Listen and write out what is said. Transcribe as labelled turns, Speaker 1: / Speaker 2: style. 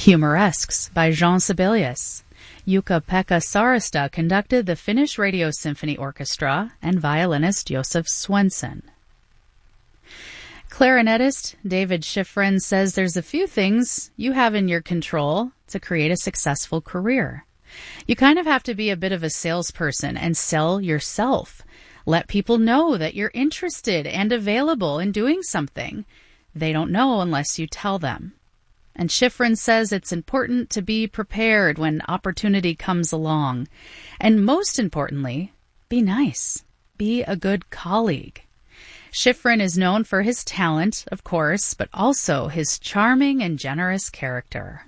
Speaker 1: Humoresques by Jean Sibelius. Jukka-Pekka Saarista conducted the Finnish Radio Symphony Orchestra and violinist Josef Svensson. Clarinetist David Schifrin says there's a few things you have in your control to create a successful career. You kind of have to be a bit of a salesperson and sell yourself. Let people know that you're interested and available in doing something. They don't know unless you tell them. And Schifrin says it's important to be prepared when opportunity comes along. And most importantly, be nice. Be a good colleague. Schifrin is known for his talent, of course, but also his charming and generous character.